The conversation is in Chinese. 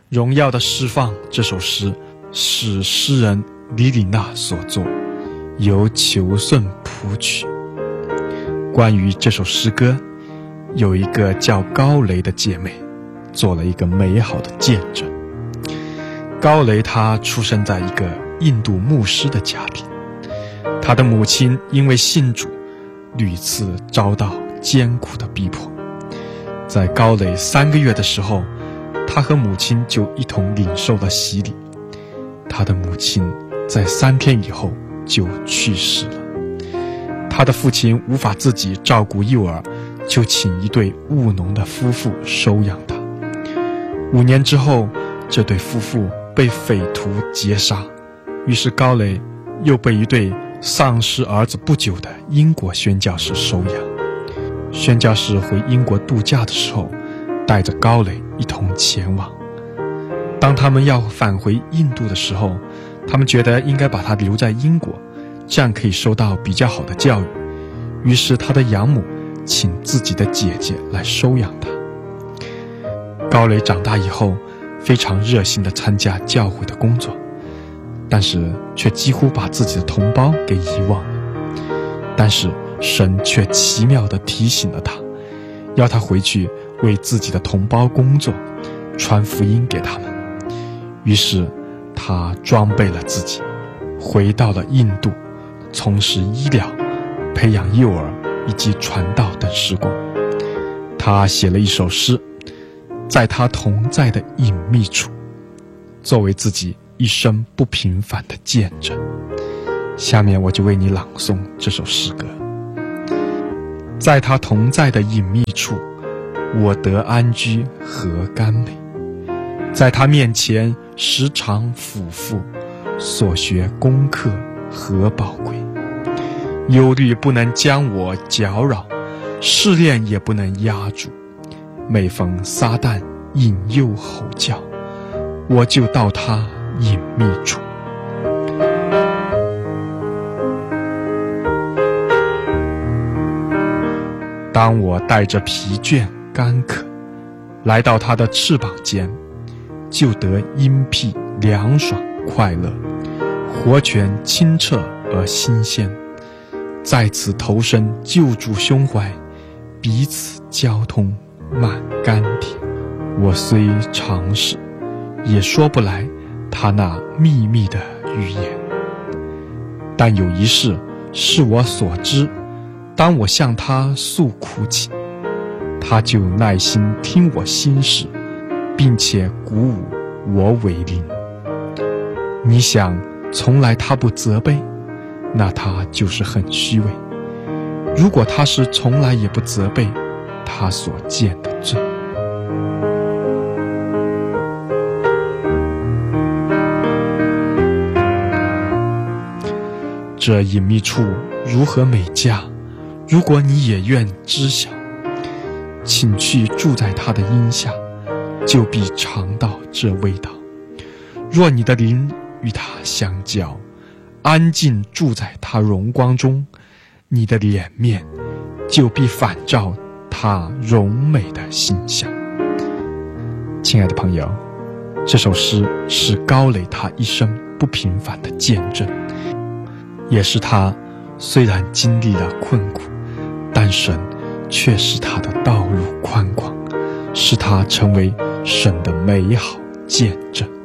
荣耀的释放》这首诗是诗人李里娜所作，由裘顺谱曲。关于这首诗歌，有一个叫高雷的姐妹做了一个美好的见证。高雷她出生在一个印度牧师的家庭，她的母亲因为信主，屡次遭到艰苦的逼迫。在高雷3个月的时候，他和母亲就一同领受了洗礼。他的母亲在3天以后就去世了。他的父亲无法自己照顾幼儿，就请一对务农的夫妇收养他。5年之后，这对夫妇被匪徒劫杀，于是高雷又被一对丧失儿子不久的英国宣教士收养。宣教士回英国度假的时候，带着高雷一同前往。当他们要返回印度的时候，他们觉得应该把他留在英国，这样可以受到比较好的教育。于是他的养母请自己的姐姐来收养他。高雷长大以后，非常热心地参加教会的工作，但是却几乎把自己的同胞给遗忘了。但是神却奇妙地提醒了他，要他回去为自己的同胞工作，传福音给他们。于是他装备了自己，回到了印度，从事医疗、培养幼儿以及传道等事工。他写了一首诗，在他同在的隐秘处，作为自己一生不平凡的见证。下面我就为你朗诵这首诗歌。在他同在的隐秘处，我得安居何甘美。在他面前时常俯伏，所学功课何宝贵。忧虑不能将我搅扰，试炼也不能压住。每逢撒旦引诱吼叫，我就到他隐秘处。当我带着疲倦干渴来到他的翅膀间，就得荫庇凉爽快乐，活泉清澈而新鲜。在此投身救主胸怀，彼此交通满甘甜。我虽尝试，也说不来他那秘密的语言，但有一事是我所知，当我向他诉苦请，他就耐心听我心事，并且鼓舞我为灵。你想，从来他不责备，那他就是很虚伪。如果他是从来也不责备他所见的罪。这隐秘处如何美佳，如果你也愿知晓，请去住在他的荫下，就必尝到这味道。若你的灵与他相交，安静住在他荣光中，你的脸面就必反照他荣美的形象。亲爱的朋友，这首诗是高雷他一生不平凡的见证，也是他虽然经历了困苦，但神却使他的道路宽广，使他成为神的美好见证。